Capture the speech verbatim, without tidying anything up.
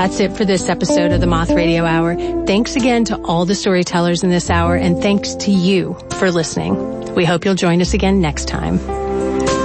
That's it for this episode of the Moth Radio Hour. Thanks again to all the storytellers in this hour, and thanks to you for listening. We hope you'll join us again next time.